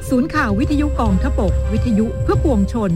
ศูนย์ข่าววิทยุกองทพบกวิทยุเพื่อปวงชน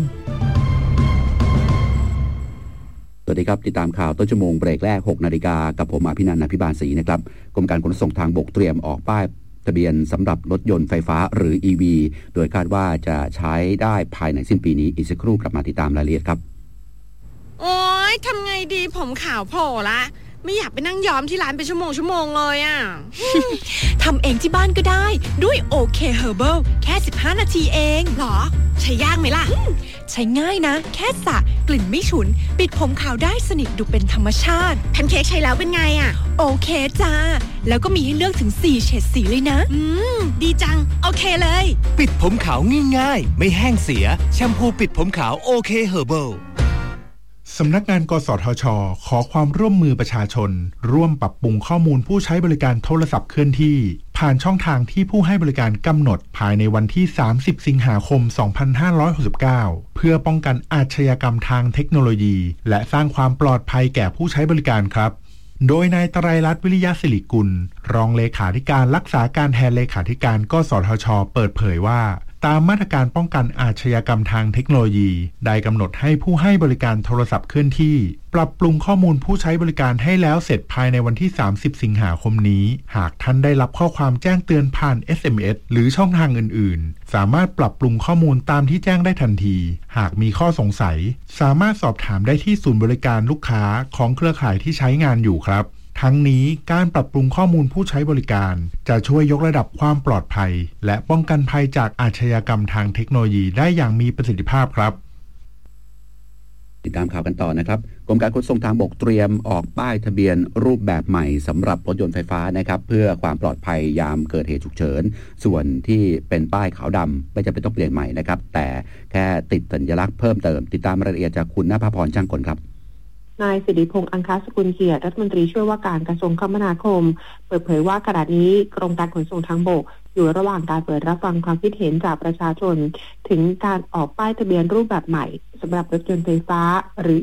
สวัสดีครับติดตามข่าวต้นชั่วโมงเบรกแรก 6 นาฬิกากับผมอภินันท์ อภิบาลศรีนะครับกรมการขนส่งทางบกเตรียมออกป้ายทะเบียนสำหรับรถยนต์ไฟฟ้าหรือ EV โดยคาดว่าจะใช้ได้ภายในสิ้นปีนี้อีกสักครู่กลับมาติดตามรายละเอียดครับโอ๊ยทำไงดีผมขาวโผล่ละไม่อยากไปนั่งย้อมที่ร้านเป็นชั่วโมงเลยอ่ะทำเองที่บ้านก็ได้ด้วย OK Herbal แค่15นาทีเองหรอใช้ยากไหมล่ะใช้ง่ายนะแค่สระกลิ่นไม่ฉุนปิดผมขาวได้สนิทดูเป็นธรรมชาติแพนเค้กใช้แล้วเป็นไงอ่ะโอเคจ้าแล้วก็มีให้เลือกถึง4เฉดสีเลยนะดีจังโอเคเลยปิดผมขาวง่ายๆไม่แห้งเสียแชมพูปิดผมขาว OK Herbal สำนักงานกสทช.ขอความร่วมมือประชาชนร่วมปรับปรุงข้อมูลผู้ใช้บริการโทรศัพท์เคลื่อนที่ผ่านช่องทางที่ผู้ให้บริการกำหนดภายในวันที่30สิงหาคม2569เพื่อป้องกันอาชญากรรมทางเทคโนโลยีและสร้างความปลอดภัยแก่ผู้ใช้บริการครับโดยนายไตรรัตน์วิริยะศิริกุลรองเลขาธิการรักษาการแทนเลขาธิการกสทช.เปิดเผยว่าตามมาตรการป้องกันอาชญากรรมทางเทคโนโลยีได้กำหนดให้ผู้ให้บริการโทรศัพท์เคลื่อนที่ปรับปรุงข้อมูลผู้ใช้บริการให้แล้วเสร็จภายในวันที่30สิงหาคมนี้หากท่านได้รับข้อความแจ้งเตือนผ่าน SMS หรือช่องทางอื่นๆสามารถปรับปรุงข้อมูลตามที่แจ้งได้ทันทีหากมีข้อสงสัยสามารถสอบถามได้ที่ศูนย์บริการลูกค้าของเครือข่ายที่ใช้งานอยู่ครับทั้งนี้การปรับปรุงข้อมูลผู้ใช้บริการจะช่วยยกระดับความปลอดภัยและป้องกันภัยจากอาชญากรรมทางเทคโนโลยีได้อย่างมีประสิทธิภาพครับติดตามข่าวกันต่อนะครับกรมการขนส่งทางบกเตรียมออกป้ายทะเบียนรูปแบบใหม่สำหรับรถยนต์ไฟฟ้านะครับเพื่อความปลอดภัยยามเกิดเหตุฉุกเฉินส่วนที่เป็นป้ายขาวดำไม่จำเป็นต้องเปลี่ยนใหม่นะครับแต่แค่ติดสัญลักษณ์เพิ่มเติมติดตามรายละเอียดจากคุณณภพร ช่างกลครับนายสิริพงษ์อังคสกุลเกียรติรัฐมนตรีช่วยว่าการกระทรวงคมนาคมเปิดเผยว่าขณะนี้กรมการขนส่งทางบกอยู่ระหว่างการเปิดรับฟังความคิดเห็นจากประชาชนถึงการออกป้ายทะเบียนรูปแบบใหม่สำหรับรถยนต์ไฟฟ้าหรือ